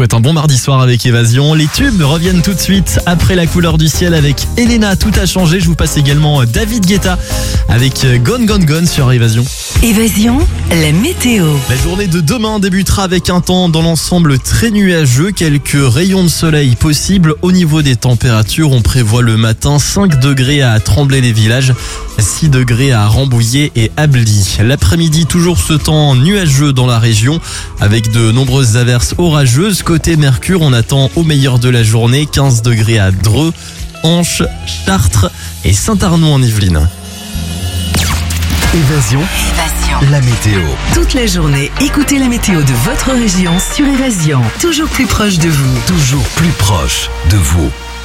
souhaite un bon mardi soir avec Évasion. Les tubes reviennent tout de suite après la couleur du ciel avec Elena, tout a changé. Je vous passe également David Guetta avec Gone Gone Gone sur Évasion. Évasion, la météo. La journée de demain débutera avec un temps dans l'ensemble très nuageux, quelques rayons de soleil possibles. Au niveau des températures, on prévoit le matin 5 degrés à Tremblay-les-Villages, 6 degrés à Rambouillet et Ably. L'après-midi, toujours ce temps nuageux dans la région avec de nombreuses averses orageuses. Côté Mercure, on attend au meilleur de la journée 15 degrés à Dreux, Anche, Chartres et Saint-Arnaud en Yvelines. Évasion, la météo. Toute la journée, écoutez la météo de votre région sur Évasion. Toujours plus proche de vous. Toujours plus proche de vous.